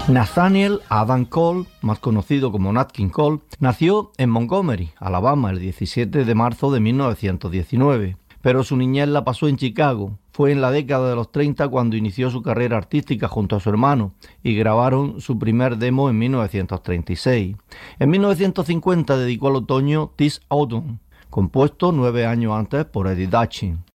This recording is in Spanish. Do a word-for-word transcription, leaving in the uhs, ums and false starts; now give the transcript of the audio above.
Nathaniel Adam Cole, más conocido como Nat King Cole, nació en Montgomery, Alabama, el diecisiete de marzo de mil novecientos diecinueve, pero su niñez la pasó en Chicago. Fue en la década de los treinta cuando inició su carrera artística junto a su hermano y grabaron su primer demo en mil novecientos treinta y seis. En mil novecientos cincuenta dedicó al otoño This Autumn, compuesto nueve años antes por Eddie Dutchin.